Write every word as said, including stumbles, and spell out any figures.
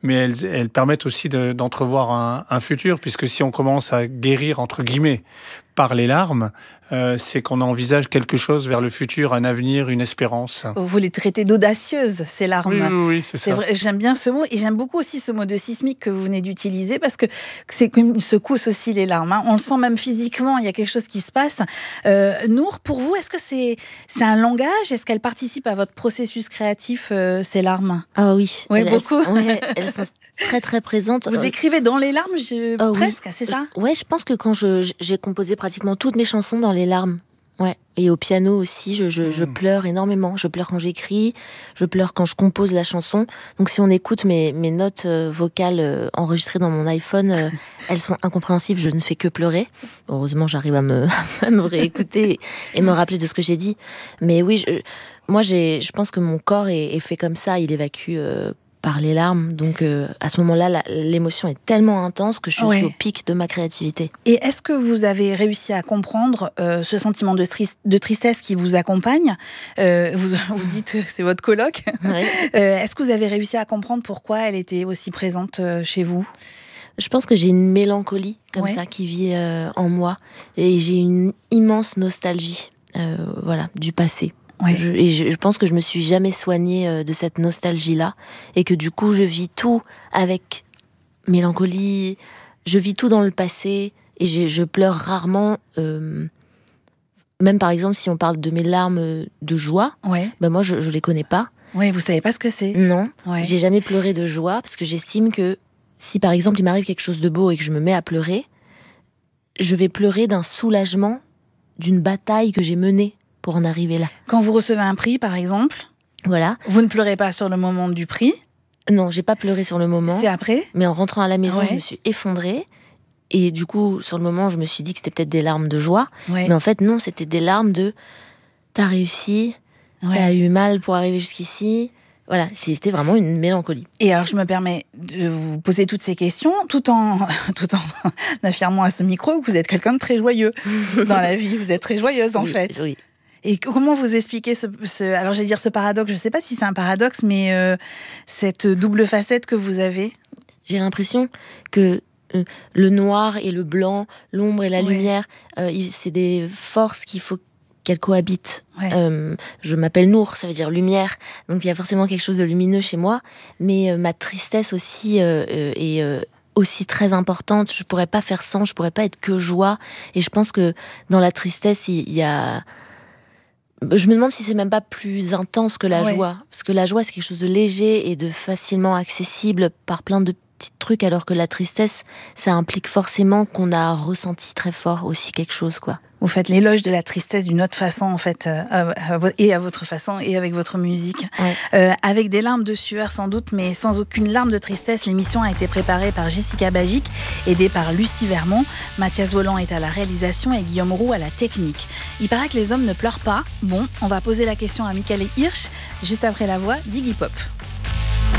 mais elles, elles permettent aussi de, d'entrevoir un, un futur, puisque si on commence à guérir, entre guillemets, par les larmes, euh, c'est qu'on envisage quelque chose vers le futur, un avenir, une espérance. Vous les traitez d'audacieuses, ces larmes. Oui, oui, oui, c'est, c'est ça. Vrai, j'aime bien ce mot et j'aime beaucoup aussi ce mot de sismique que vous venez d'utiliser parce que c'est une secousse aussi les larmes. Hein. On le sent même physiquement, il y a quelque chose qui se passe. Euh, Nour, pour vous, est-ce que c'est, c'est un langage ? Est-ce qu'elles participent à votre processus créatif, euh, ces larmes ? Ah oui. Oui, elles, beaucoup. Elles, ouais, elles sont très très présentes. Vous écrivez dans les larmes, je... oh, presque, oui. c'est ça ? Ouais, je pense que quand je, j'ai composé pratiquement toutes mes chansons dans les larmes. Ouais. Et au piano aussi, je, je, mmh. je pleure énormément. Je pleure quand j'écris, je pleure quand je compose la chanson. Donc si on écoute mes, mes notes euh, vocales euh, enregistrées dans mon iPhone, euh, elles sont incompréhensibles, je ne fais que pleurer. Heureusement, j'arrive à me, à me réécouter et, et me rappeler de ce que j'ai dit. Mais oui, je, moi, j'ai, je pense que mon corps est, est fait comme ça, il évacue euh, par les larmes. Donc euh, à ce moment-là, la, l'émotion est tellement intense que je ouais. suis au pic de ma créativité. Et est-ce que vous avez réussi à comprendre euh, ce sentiment de, stri- de tristesse qui vous accompagne ? euh, vous, vous dites que c'est votre coloc. Ouais. euh, est-ce que vous avez réussi à comprendre pourquoi elle était aussi présente euh, chez vous ? Je pense que j'ai une mélancolie comme ouais. ça qui vit euh, en moi. Et j'ai une immense nostalgie euh, voilà, du passé. Ouais. Je, et je, je pense que je me suis jamais soignée euh, de cette nostalgie-là et que du coup je vis tout avec mélancolie, je vis tout dans le passé et je, je pleure rarement. Euh, même par exemple si on parle de mes larmes de joie, ouais. ben moi je, je les connais pas. Oui, vous savez pas ce que c'est. Non, ouais. j'ai jamais pleuré de joie parce que j'estime que si par exemple il m'arrive quelque chose de beau et que je me mets à pleurer, je vais pleurer d'un soulagement d'une bataille que j'ai menée pour en arriver là. Quand vous recevez un prix, par exemple, voilà. Vous ne pleurez pas sur le moment du prix ? Non, j'ai pas pleuré sur le moment. C'est après ? Mais en rentrant à la maison, ouais. je me suis effondrée. Et du coup, sur le moment, je me suis dit que c'était peut-être des larmes de joie. Ouais. Mais en fait, non, c'était des larmes de « t'as réussi, ouais. t'as eu mal pour arriver jusqu'ici ». Voilà, c'était vraiment une mélancolie. Et alors, je me permets de vous poser toutes ces questions, tout en, tout en affirmant à ce micro que vous êtes quelqu'un de très joyeux dans la vie. Vous êtes très joyeuse, en oui, fait. Oui. Et comment vous expliquez ce, ce alors j'allais dire ce paradoxe, je ne sais pas si c'est un paradoxe, mais euh, cette double facette que vous avez ? J'ai l'impression que euh, le noir et le blanc, l'ombre et la ouais. lumière, euh, c'est des forces qu'il faut qu'elles cohabitent. Ouais. Euh, je m'appelle Nour, ça veut dire lumière, donc il y a forcément quelque chose de lumineux chez moi, mais euh, ma tristesse aussi euh, euh, est... Euh, aussi très importante, je pourrais pas faire sans, je pourrais pas être que joie, et je pense que dans la tristesse, il y a... Je me demande si c'est même pas plus intense que la ouais. joie. Parce que la joie, c'est quelque chose de léger et de facilement accessible par plein de petits trucs, alors que la tristesse, ça implique forcément qu'on a ressenti très fort aussi quelque chose, quoi. Vous faites l'éloge de la tristesse d'une autre façon, en fait, euh, à, à, et à votre façon, et avec votre musique. Ouais. Euh, avec des larmes de sueur, sans doute, mais sans aucune larme de tristesse, l'émission a été préparée par Jessica Bagic, aidée par Lucie Vermont. Mathias Voland est à la réalisation et Guillaume Roux à la technique. Il paraît que les hommes ne pleurent pas. Bon, on va poser la question à Michael Hirsch, juste après la voix d'Iggy Pop.